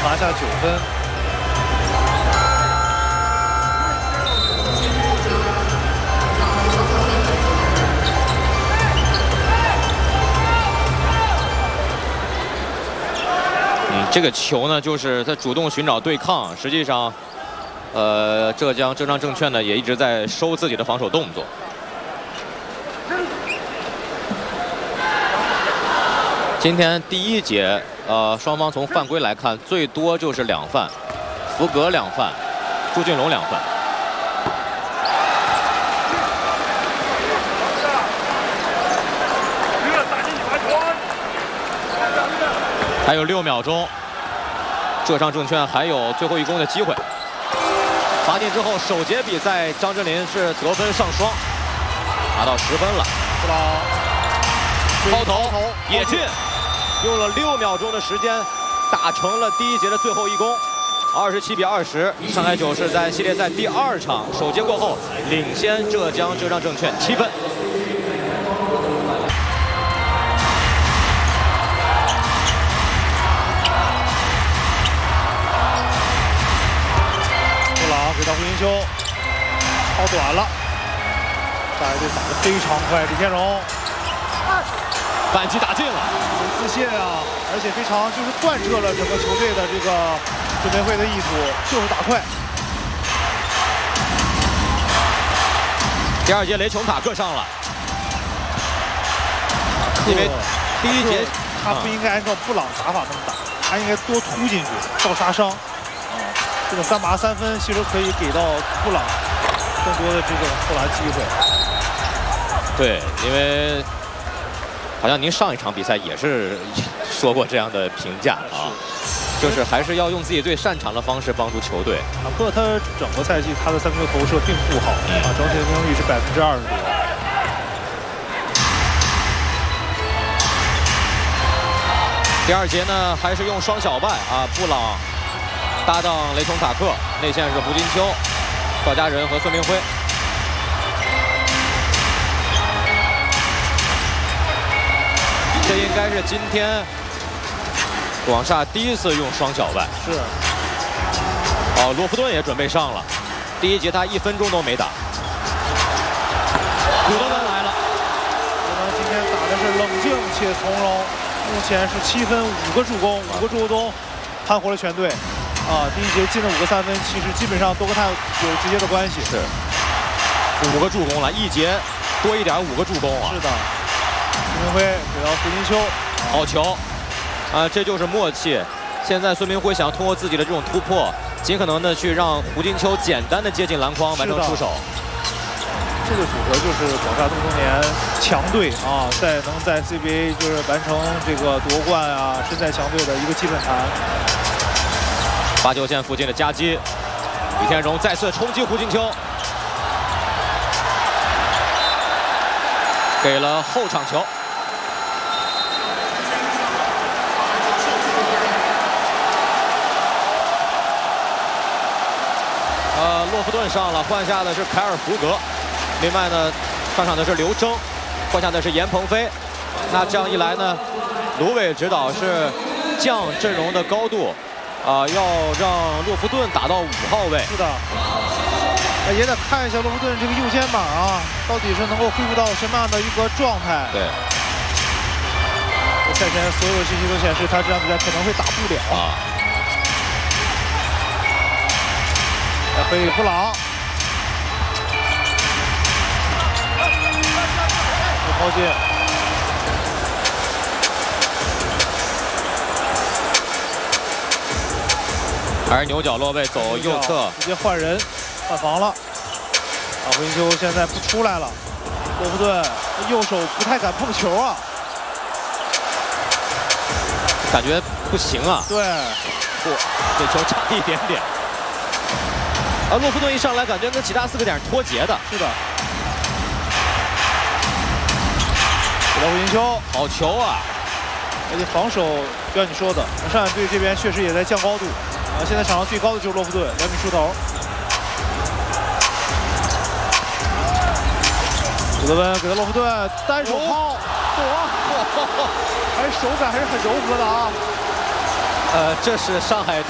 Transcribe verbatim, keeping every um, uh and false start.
拿下九分。 嗯，这个球呢，就是他主动寻找对抗。实际上，呃，浙江浙江证券呢也一直在收自己的防守动作。今天第一节，呃，双方从犯规来看，最多就是两犯，福格两犯，朱俊龙两犯。还有六秒钟，浙商证券还有最后一攻的机会。罚进之后，首节比赛张镇麟是得分上双，拿到十分了。 布朗抛投也进，用了六秒钟的时间，打成了第一节的最后一攻，二十七比二十。上海九是在系列赛第二场首节过后领先浙江浙商证券七分。 给到胡金秋，抛短了，下一队打得非常快，李天荣， 反击打进了， 有自信啊，而且非常就是贯彻了整个球队的这个准备会的意图，就是打快。 第二节雷琼塔克上了，因为第一节他不应该按照布朗打法那么打，他应该多突进去，造杀伤。 这种三罚三分其实可以给到布朗更多的这种投篮机会。 对，因为好像您上一场比赛也是说过这样的评价啊，就是还是要用自己最擅长的方式帮助球队。 啊，不过他整个赛季他的三分球投射并不好啊，整体的命中率是百分之二十多。 第二节呢，还是用双小外啊，布朗。 搭档雷琼塔克，内线是胡金秋、赵家仁和孙明辉。这应该是今天广厦第一次用双小外。 是。 哦，洛夫顿也准备上了。第一节他一分钟都没打。古德文来了。 古德文今天打的是冷静且从容，目前是七分、五个助攻、五个助攻，盘活了全队。 啊，第一节进了五个三分，其实基本上都跟他有直接的关系。 是，五个助攻了，一节多一点，五个助攻啊。 是的，孙明辉给到胡金秋， 好球，啊，这就是默契。现在孙明辉想通过自己的这种突破，尽可能的去让胡金秋简单的接近篮筐，完成出手。 这个组合就是广厦这么多年强队啊，在能在 C B A 就是完成这个夺冠啊，身在强队的一个基本盘。 罚球线附近的夹击，李天荣再次冲击胡金秋，给了后场球。呃，洛夫顿上了，换下的是凯尔福格。另外呢，上场的是刘铮，换下的是严鹏飞。那这样一来呢，卢伟指导是降阵容的高度。 啊、呃，要让洛夫顿打到五号位。 是的，呃，也得看一下洛夫顿这个右肩膀啊，到底是能够恢复到什么样的一个状态。 对。 赛前所有信息都显示，他这场比赛可能会打不了。啊。来回布朗，抛进。 还是牛角落位，走右侧， 直接换人，换防了。啊，胡金秋现在不出来了。洛夫顿右手不太敢碰球啊， 感觉不行啊。 对， 不，这球差一点点。啊，洛夫顿一上来感觉跟其他四个点脱节的。 是的。给到胡金秋， 好球啊！ 而且防守，就像你说的，上海队这边确实也在降高度。 啊，现在场上最高的就是洛夫顿，两米出头。古德温给到洛夫顿，单手抛，躲，还是手感还是很柔和的啊。 呃，这是上海